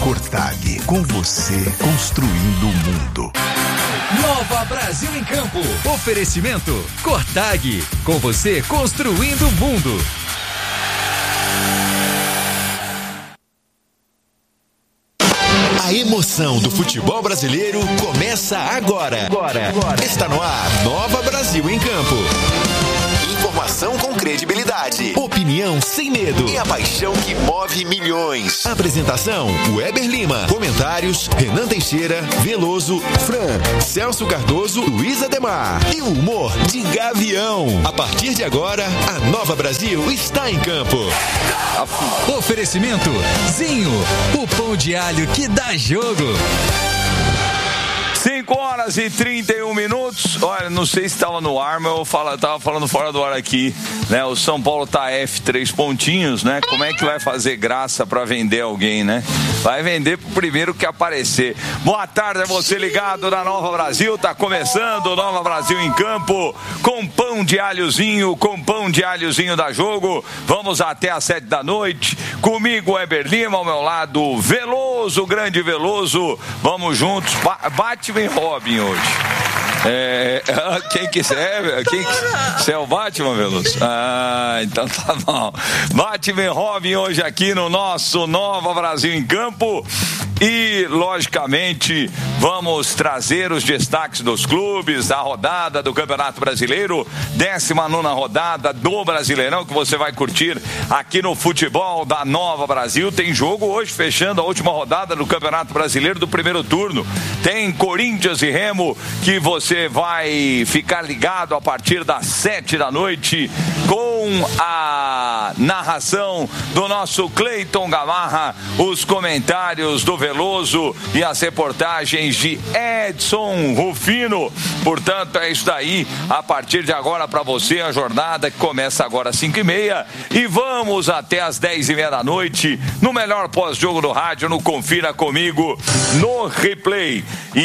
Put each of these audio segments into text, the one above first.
Cortag, com você construindo o mundo. Nova Brasil em Campo. Oferecimento Cortag, com você construindo o mundo. A emoção do futebol brasileiro começa agora. Está no ar, Nova Brasil em Campo. Informação com credibilidade, opinião sem medo e a paixão que move milhões. Apresentação, Weber Lima. Comentários, Renan Teixeira, Veloso, Fran, Celso Cardoso, Luiz Ademar. E o humor de Gavião. A partir de agora, a Nova Brasil está em campo. Oferecimento Zinho, o pão de alho que dá jogo. 5h31. Olha, não sei se estava no ar, mas eu tava falando fora do ar aqui, né? O São Paulo tá F3 pontinhos, né? Como é que vai fazer graça para vender alguém, né? Vai vender pro primeiro que aparecer. Boa tarde a você ligado na Nova Brasil. Tá começando o Nova Brasil em Campo com pão de alhozinho, da Jogo. Vamos até às 7 da noite. Comigo, Weber Lima, ao meu lado, Veloso, grande Veloso. Vamos juntos. Batman e Robin hoje. Quem que é? Você é o Batman, Veloso? Ah, então tá bom. Batman e Robin hoje aqui no nosso Nova Brasil em Campo. E, logicamente, vamos trazer os destaques dos clubes, a rodada do Campeonato Brasileiro, 19ª rodada do Brasileirão, que você vai curtir aqui no futebol da Nova Brasil. Tem jogo hoje, fechando a última rodada do Campeonato Brasileiro do primeiro turno. Tem Corinthians e Remo, que você vai ficar ligado a partir das 7 da noite, com a narração do nosso Cleiton Gamarra, os comentários do Veloso e as reportagens de Edson Rufino. Portanto, é isso daí. A partir de agora para você, a jornada que começa agora às 5h30 e vamos até às 10h30 da noite no melhor pós-jogo do rádio, no Confira Comigo, no Replay.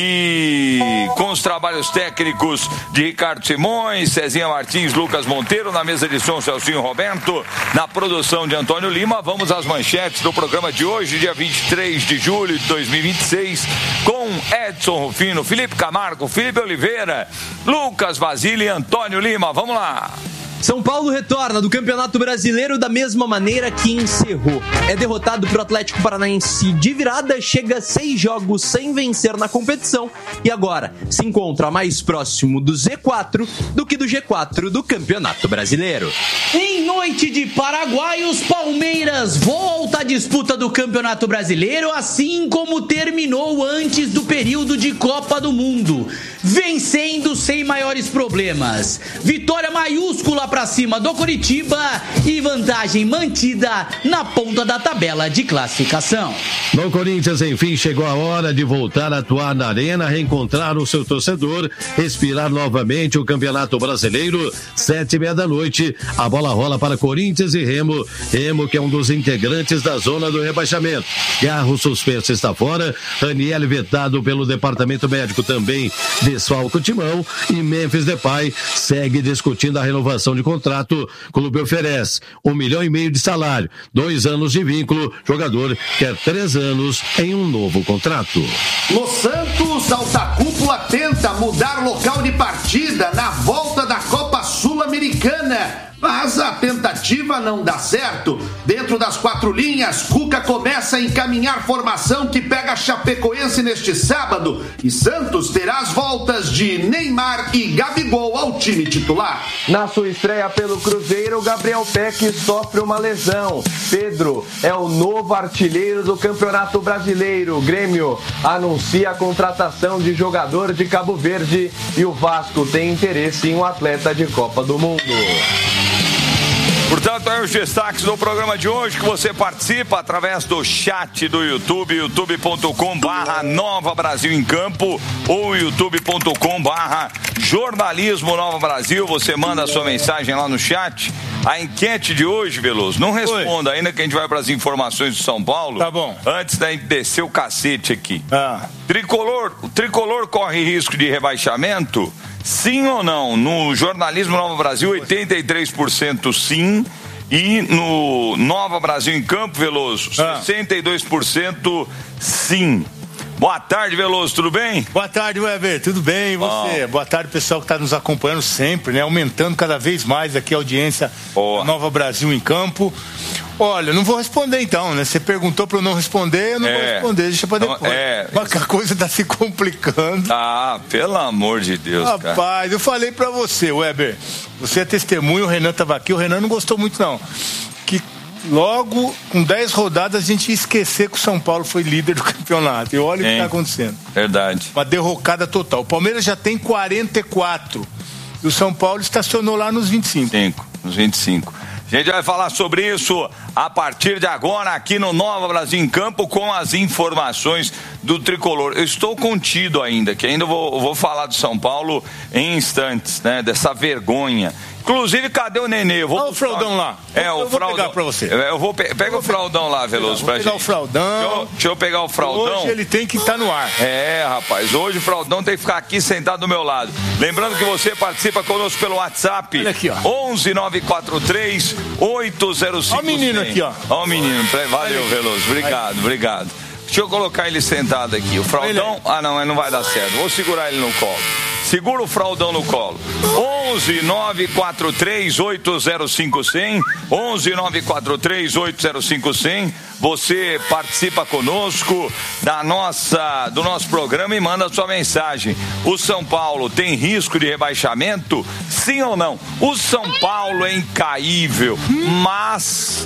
E com os trabalhos técnicos de Ricardo Simões, Cezinha Martins, Lucas Monteiro, na mesa de som Celcinho Roberto, na produção de Antônio Lima. Vamos às manchetes do programa de hoje, dia 23 de julho de 2026, com Edson Rufino, Felipe Camargo, Felipe Oliveira, Lucas Basile e Antônio Lima. Vamos lá! São Paulo retorna do Campeonato Brasileiro da mesma maneira que encerrou. É derrotado pro Atlético Paranaense de virada, chega a 6 jogos sem vencer na competição e agora se encontra mais próximo do Z4 do que do G4 do Campeonato Brasileiro. Em noite de Paraguaios, Palmeiras volta à disputa do Campeonato Brasileiro, assim como terminou antes do período de Copa do Mundo, vencendo sem maiores problemas. Vitória maiúscula para cima do Coritiba e vantagem mantida na ponta da tabela de classificação. No Corinthians, enfim, chegou a hora de voltar a atuar na arena, reencontrar o seu torcedor, respirar novamente o Campeonato Brasileiro. 7h30 da noite, a bola rola para Corinthians e Remo. Remo, que é um dos integrantes da zona do rebaixamento. Garro suspenso está fora, Raniel vetado pelo departamento médico também desfalca o timão e Memphis Depay segue discutindo a renovação de contrato. O clube oferece 1,5 milhão de salário, 2 anos de vínculo. Jogador quer 3 anos em um novo contrato. No Santos, alta cúpula tenta mudar local de partida na volta da Copa Sul-Americana, mas a tentativa não dá certo. Dentro das 4 linhas, Cuca começa a encaminhar formação que pega a Chapecoense neste sábado e Santos terá as voltas de Neymar e Gabigol ao time titular. Na sua estreia pelo Cruzeiro, Gabriel Peck sofre uma lesão. Pedro é o novo artilheiro do Campeonato Brasileiro. O Grêmio anuncia a contratação de jogador de Cabo Verde e o Vasco tem interesse em um atleta de Copa do Mundo. Portanto, aí os destaques do programa de hoje, que você participa através do chat do YouTube, youtube.com/Nova Brasil em Campo ou youtube.com/Jornalismo Nova Brasil. Você manda a sua mensagem lá no chat. A enquete de hoje, Veloso, não responda ainda que a gente vai para as informações do São Paulo. Tá bom. Antes da gente descer o cacete aqui. O Tricolor corre risco de rebaixamento? Sim ou não? No Jornalismo Nova Brasil, 83% sim E no Nova Brasil em Campo, Veloso, 62% sim. Boa tarde, Veloso, tudo bem? Boa tarde, Weber, tudo bem? E você? Boa tarde, pessoal que está nos acompanhando sempre, né? Aumentando cada vez mais aqui a audiência da Nova Brasil em Campo. Olha, não vou responder então, né? Você perguntou para eu não responder, eu não vou responder, deixa para depois. Mas a coisa está se complicando. Ah, pelo amor de Deus, cara. Rapaz, eu falei para você, Weber, você é testemunho, o Renan estava aqui, o Renan não gostou muito não, que logo, com 10 rodadas, a gente ia esquecer que o São Paulo foi líder do campeonato. E olha o que está acontecendo. Verdade. Uma derrocada total. O Palmeiras já tem 44. E o São Paulo estacionou lá nos 25. Nos 25. A gente vai falar sobre isso a partir de agora aqui no Nova Brasil em Campo com as informações do Tricolor. Eu estou contido ainda, que ainda vou falar do São Paulo em instantes, né? Dessa vergonha. Inclusive, cadê o Nenê? Olha o fraldão lá. Eu vou pegar pra você. Pega o fraldão lá, Veloso, pra gente. Pegar o fraldão. Deixa eu pegar o fraldão. Hoje ele tem que estar no ar. Rapaz, hoje o fraldão tem que ficar aqui sentado do meu lado. Lembrando que você participa conosco pelo WhatsApp. Olha aqui, ó. 11 943 805. Olha o menino aqui, ó. Olha o menino. Valeu, Veloso. Obrigado. Deixa eu colocar ele sentado aqui. O fraldão... não, não vai dar certo. Vou segurar ele no colo. Segura o fraldão no colo. 11 943 805 100. 11 943 805 100. Você participa conosco do nosso programa e manda sua mensagem. O São Paulo tem risco de rebaixamento? Sim ou não? O São Paulo é incaível, mas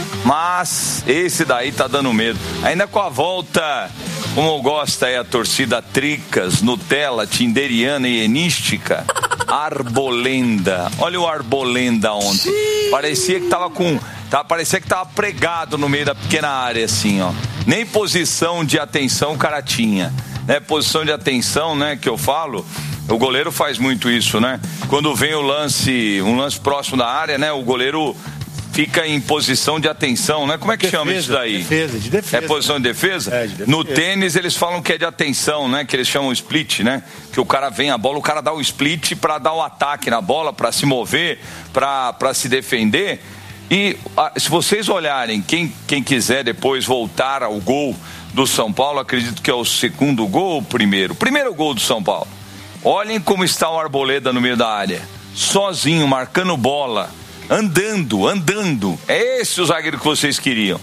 esse daí tá dando medo. Ainda com a volta, como gosta aí a torcida Tricas, Nutella, Tinderiana e Enística, Arbolenda. Olha o Arbolenda ontem. Parecia que tava pregado no meio da pequena área, assim, ó. Nem posição de atenção o cara tinha. Né? Posição de atenção, né, que eu falo, o goleiro faz muito isso, né? Quando vem um lance próximo da área, né, o goleiro fica em posição de atenção, né? Como é que chama isso daí? De defesa. É posição de defesa? De defesa. No tênis eles falam que é de atenção, né? Que eles chamam split, né? Que o cara vem a bola, o cara dá o split para dar o ataque na bola, para se mover, para se defender. E se vocês olharem, quem quiser depois voltar ao gol do São Paulo, acredito que é o segundo gol ou o primeiro gol do São Paulo. Olhem como está o Arboleda no meio da área, sozinho, marcando bola, andando. É esse o zagueiro que vocês queriam.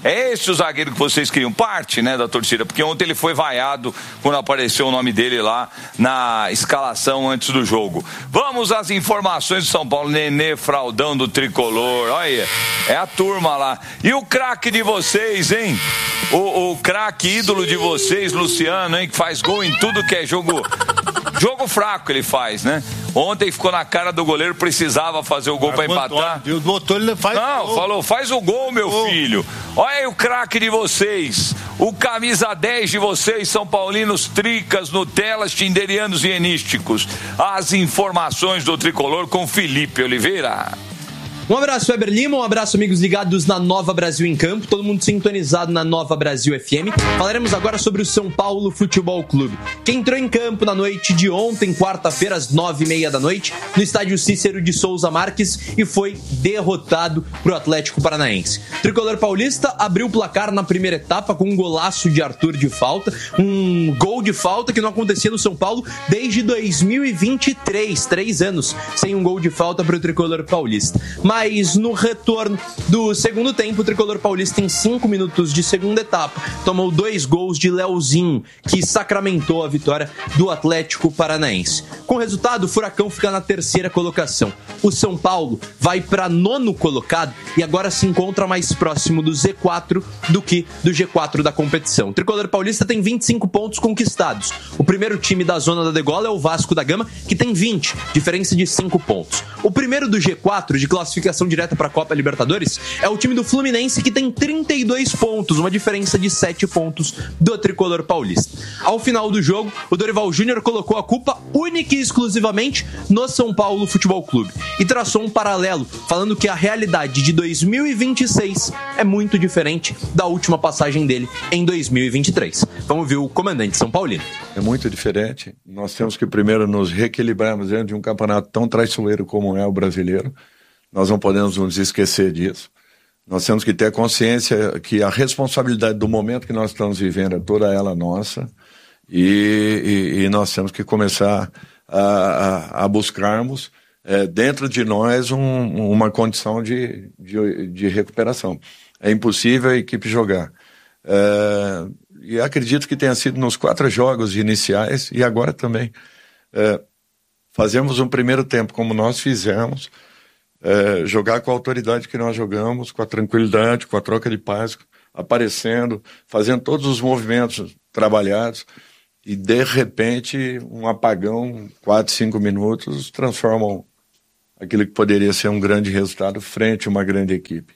Parte, né, da torcida, porque ontem ele foi vaiado quando apareceu o nome dele lá na escalação antes do jogo. Vamos às informações do São Paulo. Nenê, fraldão do Tricolor, olha, é a turma lá. E o craque de vocês, hein? O craque ídolo de vocês, Luciano, hein, que faz gol em tudo que é jogo fraco ele faz, né? Ontem ficou na cara do goleiro, precisava fazer o gol para empatar. Ele faz gol. Falou, faz o gol, meu filho. Olha aí o craque de vocês, o camisa 10 de vocês, São Paulinos, Tricas, Nutelas, Tinderianos e Enísticos. As informações do Tricolor com Felipe Oliveira. Um abraço, Weber Lima, um abraço, amigos ligados na Nova Brasil em Campo, todo mundo sintonizado na Nova Brasil FM. Falaremos agora sobre o São Paulo Futebol Clube, que entrou em campo na noite de ontem, quarta-feira, às 9h30 da noite, no estádio Cícero de Souza Marques, e foi derrotado pro Atlético Paranaense. O Tricolor paulista abriu o placar na primeira etapa com um golaço de Arthur de falta, um gol de falta que não acontecia no São Paulo desde 2023, 3 anos sem um gol de falta pro Tricolor paulista. Mas no retorno do segundo tempo, o Tricolor paulista, em 5 minutos de segunda etapa, tomou 2 gols de Leozinho, que sacramentou a vitória do Atlético Paranaense. Com o resultado, o Furacão fica na terceira colocação. O São Paulo vai para 9º colocado e agora se encontra mais próximo do Z4 do que do G4 da competição. O Tricolor paulista tem 25 pontos conquistados. O primeiro time da zona da degola é o Vasco da Gama, que tem 20, diferença de 5 pontos. O primeiro do G4, de classificação direta para a Copa Libertadores, é o time do Fluminense, que tem 32 pontos, uma diferença de 7 pontos do Tricolor paulista. Ao final do jogo, o Dorival Júnior colocou a culpa única e exclusivamente no São Paulo Futebol Clube e traçou um paralelo, falando que a realidade de 2026 é muito diferente da última passagem dele em 2023. Vamos ver o comandante São Paulino. É muito diferente. Nós temos que primeiro nos reequilibrarmos dentro de um campeonato tão traiçoeiro como é o brasileiro. Nós não podemos nos esquecer disso. Nós temos que ter consciência que a responsabilidade do momento que nós estamos vivendo é toda ela nossa, e nós temos que começar a buscarmos dentro de nós uma condição de recuperação. É impossível a equipe jogar. E acredito que tenha sido nos 4 jogos iniciais, e agora também. Fazemos um primeiro tempo como nós fizemos, jogar com a autoridade que nós jogamos, com a tranquilidade, com a troca de paz, aparecendo, fazendo todos os movimentos trabalhados, e de repente um apagão, 4, 5 minutos, transformam aquilo que poderia ser um grande resultado frente a uma grande equipe.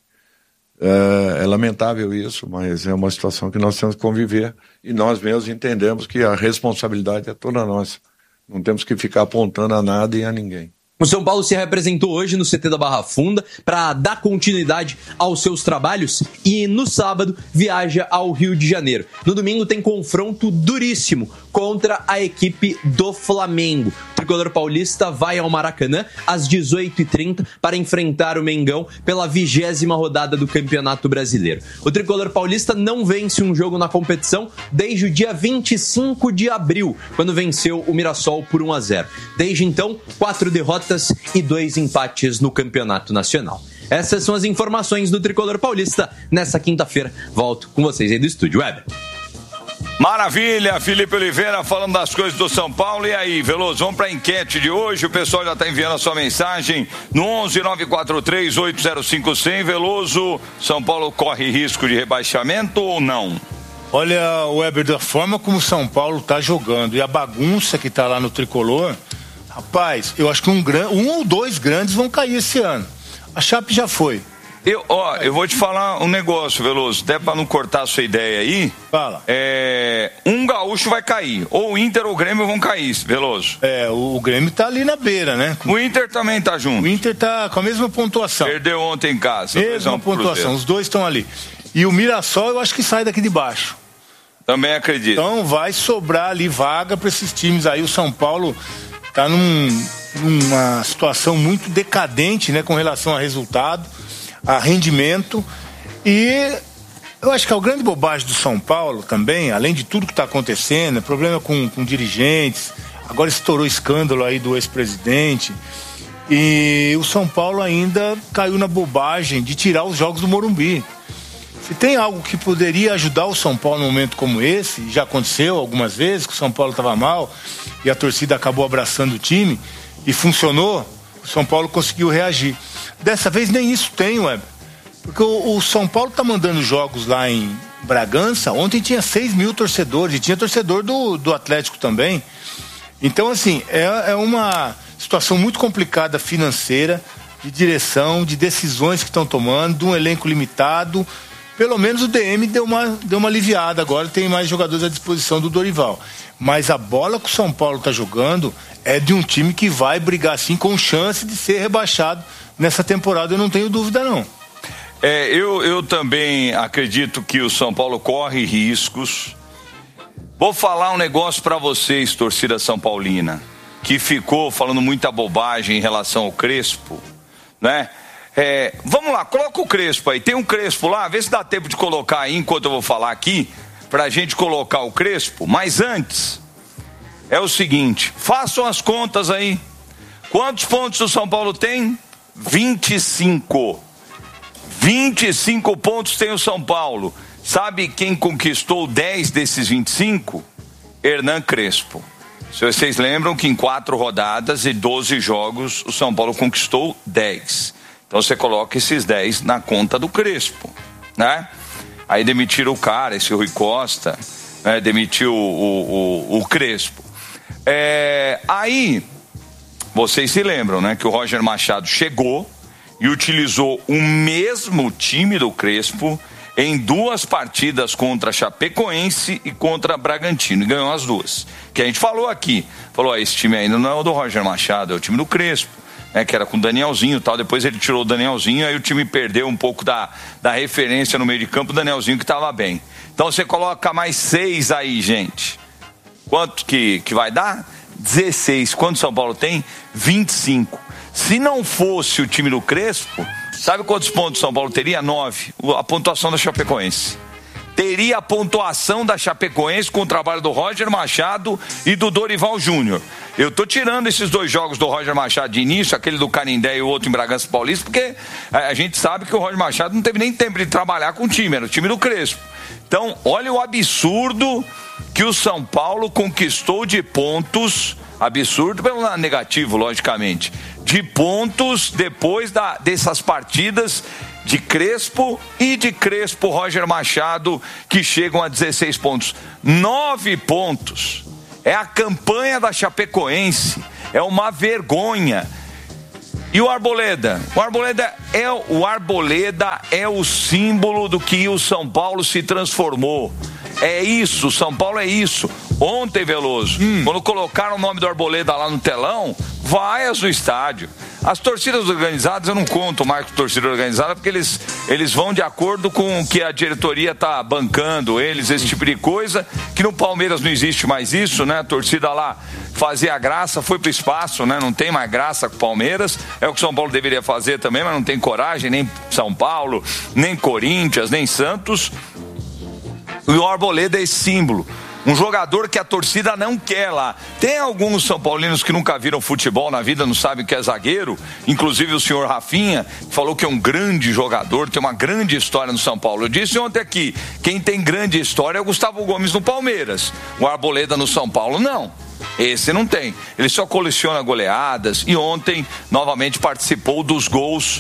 É lamentável isso, mas é uma situação que nós temos que conviver, e nós mesmos entendemos que a responsabilidade é toda nossa. Não temos que ficar apontando a nada e a ninguém. O São Paulo se representou hoje no CT da Barra Funda para dar continuidade aos seus trabalhos e no sábado viaja ao Rio de Janeiro. No domingo tem confronto duríssimo contra a equipe do Flamengo. O tricolor paulista vai ao Maracanã às 18h30 para enfrentar o Mengão pela 20ª rodada do Campeonato Brasileiro. O tricolor paulista não vence um jogo na competição desde o dia 25 de abril, quando venceu o Mirassol por 1-0. Desde então, 4 derrotas e 2 empates no Campeonato Nacional. Essas são as informações do tricolor paulista. Nessa quinta-feira, volto com vocês aí do Estúdio Weber. Maravilha, Felipe Oliveira falando das coisas do São Paulo. E aí, Veloso, vamos para a enquete de hoje. O pessoal já está enviando a sua mensagem no 11-943-805-100. Veloso, São Paulo corre risco de rebaixamento ou não? Olha, Weber, da forma como o São Paulo está jogando e a bagunça que está lá no tricolor, rapaz, eu acho que um ou 2 grandes vão cair esse ano. A Chape já foi. Eu vou te falar um negócio, Veloso, até para não cortar a sua ideia aí. Fala. Um gaúcho vai cair. Ou o Inter ou o Grêmio vão cair, Veloso. O Grêmio tá ali na beira, né? O Inter também tá junto. O Inter tá com a mesma pontuação. Perdeu ontem em casa. Mesma pontuação, os dois estão ali. E o Mirassol eu acho que sai daqui de baixo. Também acredito. Então vai sobrar ali vaga para esses times aí. O São Paulo tá numa situação muito decadente, né, com relação a resultado, a rendimento, e eu acho que a grande bobagem do São Paulo também, além de tudo que está acontecendo, problema com dirigentes, agora estourou escândalo aí do ex-presidente, e o São Paulo ainda caiu na bobagem de tirar os jogos do Morumbi. Se tem algo que poderia ajudar o São Paulo num momento como esse, já aconteceu algumas vezes que o São Paulo estava mal e a torcida acabou abraçando o time e funcionou, o São Paulo conseguiu reagir. Dessa vez nem isso tem, Weber, porque o São Paulo está mandando jogos lá em Bragança. Ontem tinha 6 mil torcedores e tinha torcedor do Atlético também. Então, assim, é uma situação muito complicada financeira, de direção, de decisões que estão tomando, de um elenco limitado. Pelo menos o DM deu uma aliviada agora, tem mais jogadores à disposição do Dorival. Mas a bola que o São Paulo está jogando é de um time que vai brigar assim com chance de ser rebaixado nessa temporada, eu não tenho dúvida não. Eu também acredito que o São Paulo corre riscos. Vou falar um negócio para vocês, torcida São Paulina, que ficou falando muita bobagem em relação ao Crespo, né? Vamos lá, coloca o Crespo aí. Tem um Crespo lá, vê se dá tempo de colocar aí enquanto eu vou falar aqui, pra gente colocar o Crespo. Mas antes, é o seguinte, façam as contas aí. Quantos pontos o São Paulo tem? 25. 25 pontos tem o São Paulo. Sabe quem conquistou 10 desses 25? Hernan Crespo. Se vocês lembram que em 4 rodadas e 12 jogos, o São Paulo conquistou 10. Então você coloca esses 10 na conta do Crespo, né? Aí demitiram o cara, esse Rui Costa, né? Demitiu o Crespo. Aí, vocês se lembram, né? Que o Roger Machado chegou e utilizou o mesmo time do Crespo em 2 partidas contra Chapecoense e contra Bragantino, e ganhou as 2. Que a gente falou aqui, esse time ainda não é o do Roger Machado, é o time do Crespo. Que era com o Danielzinho e tal, depois ele tirou o Danielzinho, aí o time perdeu um pouco da referência no meio de campo, o Danielzinho que estava bem. Então você coloca mais 6 aí, gente. Quanto que vai dar? 16. Quanto São Paulo tem? 25. Se não fosse o time do Crespo, sabe quantos pontos o São Paulo teria? 9. A pontuação da Chapecoense. Teria a pontuação da Chapecoense com o trabalho do Roger Machado e do Dorival Júnior. Eu tô tirando esses 2 jogos do Roger Machado de início, aquele do Canindé e o outro em Bragança Paulista, porque a gente sabe que o Roger Machado não teve nem tempo de trabalhar com o time, era o time do Crespo. Então, olha o absurdo que o São Paulo conquistou de pontos, absurdo pelo lado negativo, logicamente, de pontos depois dessas partidas de Crespo e de Crespo Roger Machado, que chegam a 16 pontos. 9 pontos. É a campanha da Chapecoense. É uma vergonha. E o Arboleda? O Arboleda é o símbolo do que o São Paulo se transformou. É isso, São Paulo é isso. Ontem, Veloso, quando colocaram o nome do Arboleda lá no telão, vaias no estádio. As torcidas organizadas, eu não conto mais com torcida organizada, porque eles vão de acordo com o que a diretoria tá bancando, esse tipo de coisa, que no Palmeiras não existe mais isso, né? A torcida lá fazia graça, foi pro espaço, né? Não tem mais graça com o Palmeiras, é o que o São Paulo deveria fazer também, mas não tem coragem, nem São Paulo, nem Corinthians, nem Santos. E o Arboleda é esse símbolo. Um jogador que a torcida não quer lá. Tem alguns São Paulinos que nunca viram futebol na vida, não sabem o que é zagueiro. Inclusive o senhor Rafinha, que falou que é um grande jogador, tem uma grande história no São Paulo. Eu disse ontem aqui, quem tem grande história é o Gustavo Gomes no Palmeiras. O Arboleda no São Paulo, não. Esse não tem. Ele só coleciona goleadas e ontem, novamente, participou dos gols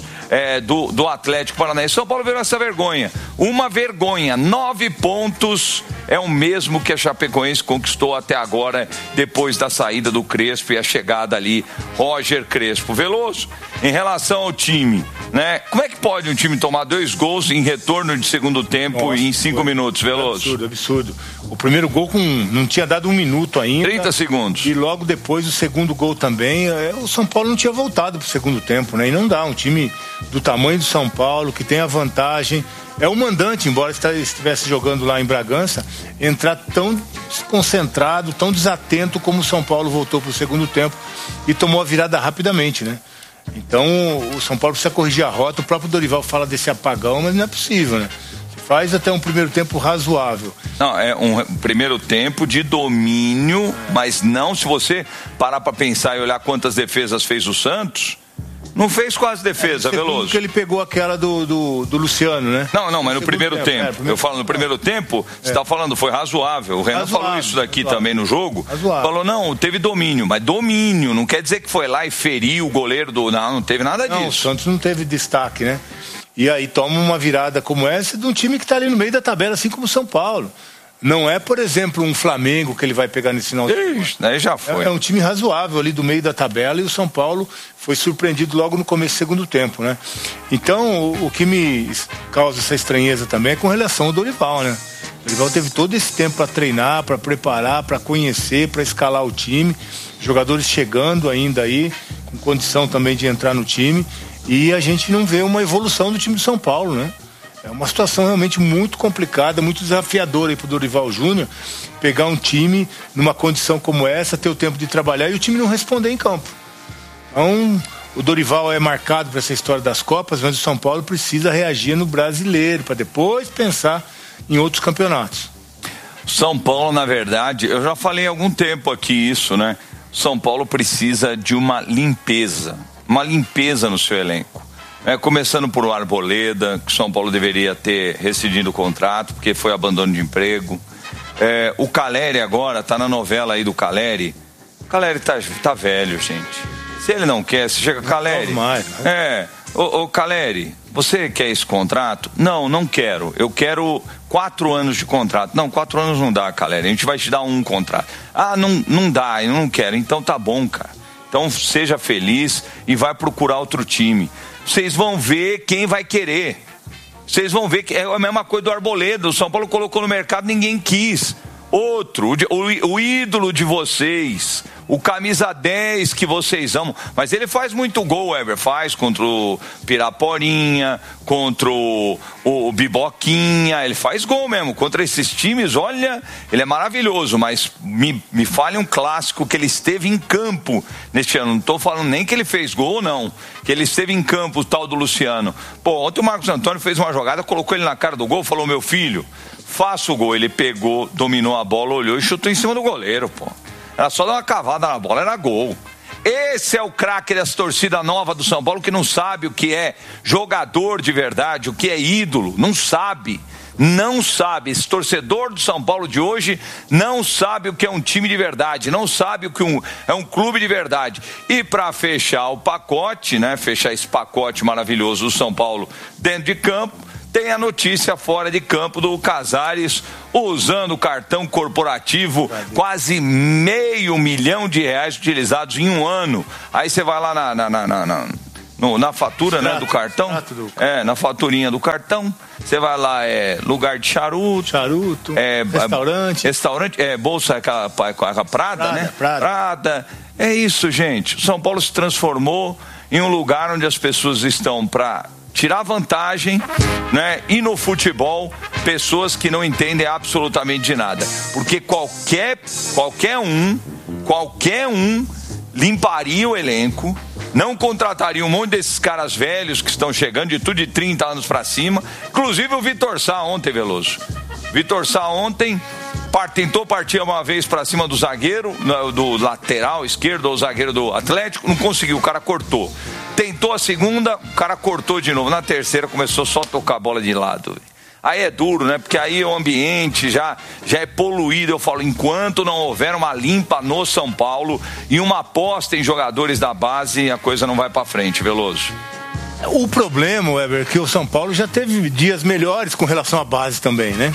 do Atlético Paranaense. São Paulo virou essa vergonha. Uma vergonha. 9 pontos é o mesmo que a Chapecoense conquistou até agora, depois da saída do Crespo e a chegada ali, Roger Crespo. Veloso, em relação ao time, né? Como é que pode um time tomar 2 gols em retorno de segundo tempo em 5 minutos, Veloso? Absurdo. O primeiro gol não tinha dado 1 minuto ainda. 30 segundos. E logo depois o segundo gol também. O São Paulo não tinha voltado pro segundo tempo, né? E não dá. Um time do tamanho do São Paulo, que tem a vantagem. É o mandante, embora estivesse jogando lá em Bragança, entrar tão desconcentrado, tão desatento como o São Paulo voltou pro segundo tempo e tomou a virada rapidamente, né? Então o São Paulo precisa corrigir a rota. O próprio Dorival fala desse apagão, mas não é possível, né? Faz até um primeiro tempo razoável. Não, é um primeiro tempo de domínio, mas não, se você parar para pensar e olhar quantas defesas fez o Santos, não fez quase defesa, Veloso. Porque ele pegou aquela do Luciano, né? Não, mas no primeiro tempo. Eu falo no primeiro tempo, você está falando, foi razoável. O Renan falou isso daqui também no jogo. Falou, não, teve domínio, mas domínio não quer dizer que foi lá e feriu o goleiro não teve nada disso. Não, o Santos não teve destaque, né? E aí toma uma virada como essa de um time que está ali no meio da tabela, assim como o São Paulo. Não é, por exemplo, um Flamengo que ele vai pegar nesse final de semana. Aí já foi. É um time razoável ali do meio da tabela, e o São Paulo foi surpreendido logo no começo do segundo tempo, né? Então, o que me causa essa estranheza também é com relação ao Dorival, né? O Dorival teve todo esse tempo para treinar, para preparar, para conhecer, para escalar o time. Jogadores chegando ainda aí, com condição também de entrar no time. E a gente não vê uma evolução do time de São Paulo, né? É uma situação realmente muito complicada, muito desafiadora aí pro Dorival Júnior, pegar um time numa condição como essa, ter o tempo de trabalhar e o time não responder em campo. Então, o Dorival é marcado por essa história das Copas, mas o São Paulo precisa reagir no Brasileiro, para depois pensar em outros campeonatos. São Paulo, na verdade, eu já falei há algum tempo aqui isso, né? São Paulo precisa de uma limpeza no seu elenco. Começando por o Arboleda, que o São Paulo deveria ter rescindido o contrato, porque foi abandono de emprego. O Caleri agora, tá na novela aí do Caleri. O Caleri tá velho, gente. Se ele não quer, se chega Caleri. Ô Caleri, você quer esse contrato? Não quero. Eu quero 4 anos de contrato. Não, 4 anos não dá, Caleri. A gente vai te dar 1 contrato. Não dá, eu não quero. Então tá bom, cara. Então seja feliz e vai procurar outro time. Vocês vão ver quem vai querer. Vocês vão ver que é a mesma coisa do Arboleda. O São Paulo colocou no mercado, ninguém quis. o ídolo de vocês, o camisa 10 que vocês amam, mas ele faz muito gol, Weber, faz contra o Piraporinha, contra o Biboquinha, ele faz gol mesmo, contra esses times, olha, ele é maravilhoso, mas me fale um clássico que ele esteve em campo neste ano, não estou falando nem que ele fez gol, não, que ele esteve em campo, o tal do Luciano. Pô, ontem o Marcos Antônio fez uma jogada, colocou ele na cara do gol, falou, meu filho, faça o gol, ele pegou, dominou a bola, olhou e chutou em cima do goleiro, pô. Era só dar uma cavada na bola, era gol. Esse é o craque dessa torcida nova do São Paulo que não sabe o que é jogador de verdade, o que é ídolo, não sabe. Não sabe, esse torcedor do São Paulo de hoje não sabe o que é um time de verdade, não sabe o que é um clube de verdade. E para fechar o pacote, né, fechar esse pacote maravilhoso do São Paulo dentro de campo, tem a notícia fora de campo do Casares usando o cartão corporativo, quase R$500 mil utilizados em um ano. Aí você vai lá na fatura, né, do cartão, na faturinha do cartão, você vai lá, lugar de charuto, restaurante, bolsa com a Prada, né? Prada. É isso, gente. O São Paulo se transformou em um lugar onde as pessoas estão para tirar vantagem, né? E no futebol, pessoas que não entendem absolutamente de nada. Porque qualquer um limparia o elenco, não contrataria um monte desses caras velhos que estão chegando, de tudo de 30 anos para cima. Inclusive o Vitor Sá ontem, Veloso. Vitor Sá ontem tentou partir uma vez para cima do zagueiro, do lateral esquerdo, ou zagueiro do Atlético, não conseguiu, o cara cortou. Tentou a segunda, o cara cortou de novo. Na terceira começou só a tocar a bola de lado. Aí é duro, né? Porque aí o ambiente já é poluído. Eu falo, enquanto não houver uma limpa no São Paulo e uma aposta em jogadores da base, a coisa não vai para frente, Veloso. O problema, Weber, é que o São Paulo já teve dias melhores com relação à base também, né?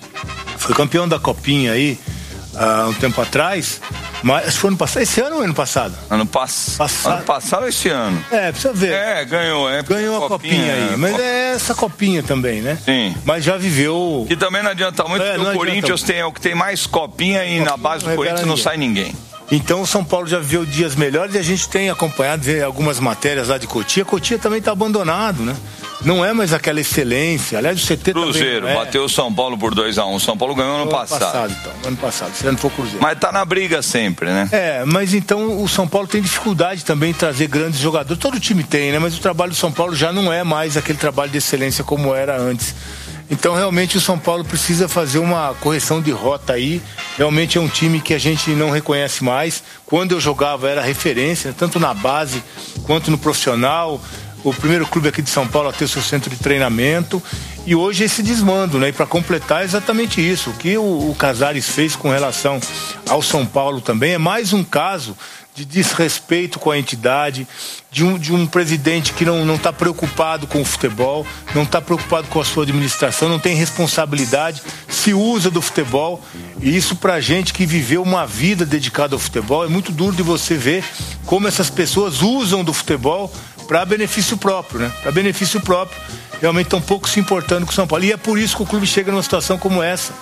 Foi campeão da Copinha aí há um tempo atrás, mas foi ano passado, esse ano ou ano passado? Ano passado ou esse ano? Precisa ver. Ganhou a Copinha aí, mas é essa Copinha também, né? Sim. Mas já viveu... E também não adianta muito, porque o Corinthians é o que tem mais Copinha e na base do Corinthians não sai ninguém. Então o São Paulo já viveu dias melhores e a gente tem acompanhado, ver algumas matérias lá de Cotia. Cotia também está abandonado, né? Não é mais aquela excelência. Aliás, o CT Cruzeiro também bateu o São Paulo por 2-1. O São Paulo ganhou ano passado. Ano passado, se não for Cruzeiro. Mas tá na briga sempre, né? Mas então o São Paulo tem dificuldade também em trazer grandes jogadores. Todo time tem, né? Mas o trabalho do São Paulo já não é mais aquele trabalho de excelência como era antes. Então, realmente, o São Paulo precisa fazer uma correção de rota aí. Realmente é um time que a gente não reconhece mais. Quando eu jogava, era referência, tanto na base quanto no profissional. O primeiro clube aqui de São Paulo a ter o seu centro de treinamento. E hoje esse desmando, né? E para completar, é exatamente isso. O que o Casares fez com relação ao São Paulo também é mais um caso de desrespeito com a entidade, de um presidente que não está preocupado com o futebol, não está preocupado com a sua administração, não tem responsabilidade, se usa do futebol. E isso, pra gente que viveu uma vida dedicada ao futebol, é muito duro de você ver como essas pessoas usam do futebol para benefício próprio, né? Para benefício próprio, realmente estão pouco se importando com o São Paulo. E é por isso que o clube chega numa situação como essa,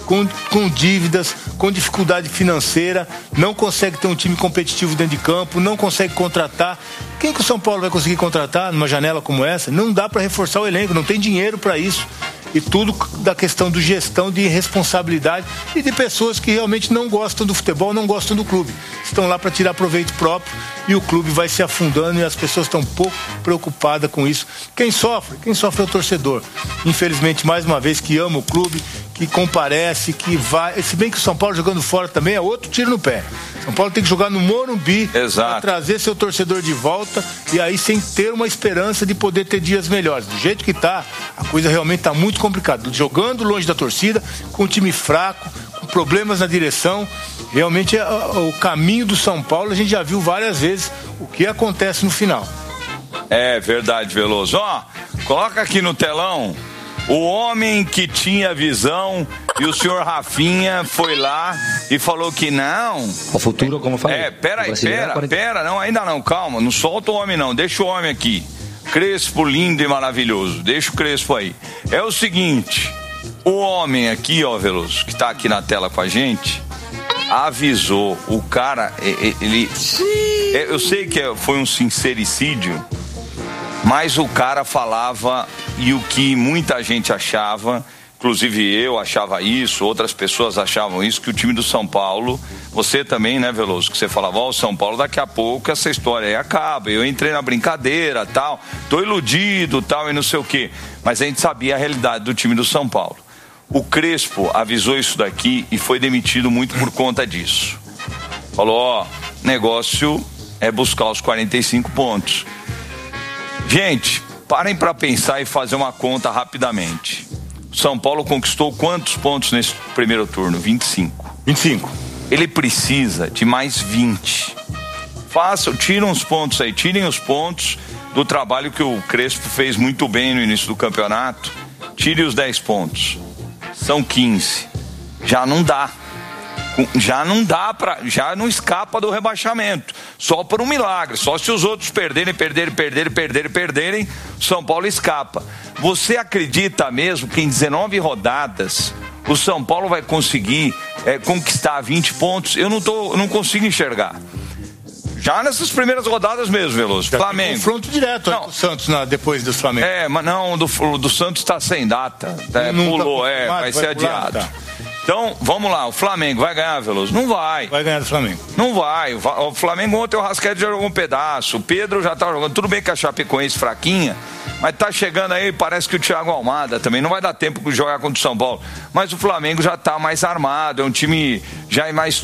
com dívidas, com dificuldade financeira, não consegue ter um time competitivo dentro de campo, não consegue contratar. Quem que o São Paulo vai conseguir contratar numa janela como essa? Não dá para reforçar o elenco, não tem dinheiro para isso. E tudo da questão de gestão, de responsabilidade e de pessoas que realmente não gostam do futebol, não gostam do clube. Estão lá para tirar proveito próprio e o clube vai se afundando e as pessoas estão um pouco preocupadas com isso. Quem sofre é o torcedor. Infelizmente, mais uma vez, que ama o clube, que comparece, que vai... Se bem que o São Paulo jogando fora também é outro tiro no pé. São Paulo tem que jogar no Morumbi para trazer seu torcedor de volta e aí sem ter uma esperança de poder ter dias melhores. Do jeito que tá, a coisa realmente tá muito complicada. Jogando longe da torcida, com um time fraco, com problemas na direção. Realmente o caminho do São Paulo a gente já viu várias vezes o que acontece no final. É verdade, Veloso. Ó, coloca aqui no telão o homem que tinha visão e o senhor Rafinha foi lá e falou que não. O futuro, como eu falei. Pera, não, ainda não, calma, não solta o homem não, deixa o homem aqui. Crespo lindo e maravilhoso, deixa o Crespo aí. É o seguinte, O homem aqui, ó, Veloso, que tá aqui na tela com a gente, avisou. O cara, ele... Eu sei que foi um sincericídio, mas o cara falava, e o que muita gente achava, inclusive eu achava isso, outras pessoas achavam isso, que o time do São Paulo, você também, né, Veloso, que você falava, ó, o São Paulo daqui a pouco essa história aí acaba, eu entrei na brincadeira, tal, tô iludido, tal, e não sei o quê, mas a gente sabia a realidade do time do São Paulo. O Crespo avisou isso daqui e foi demitido muito por conta disso. Falou, ó, negócio é buscar os 45 pontos. Gente, parem para pensar e fazer uma conta rapidamente. São Paulo conquistou quantos pontos nesse primeiro turno? 25. 25. Ele precisa de mais 20. Tirem os pontos aí, tirem os pontos do trabalho que o Crespo fez muito bem no início do campeonato. Tire os 10 pontos. São 15. Já não dá. Já não escapa do rebaixamento. Só por um milagre. Só se os outros perderem, São Paulo escapa. Você acredita mesmo que em 19 rodadas o São Paulo vai conseguir conquistar 20 pontos? Eu não consigo enxergar. Já nessas primeiras rodadas mesmo, Veloso. Já Flamengo. Tem confronto direto com o Santos depois do Flamengo. Mas não, do Santos está sem data. Pulou, vai ser adiado. Então, vamos lá, o Flamengo vai ganhar, Veloso? Não vai. Vai ganhar do Flamengo. Não vai. O Flamengo ontem, o Rascaeta já jogou um pedaço, o Pedro já tá jogando. Tudo bem que a Chapecoense fraquinha, mas tá chegando aí, parece que o Thiago Almada também não vai dar tempo de jogar contra o São Paulo. Mas o Flamengo já tá mais armado, é um time já mais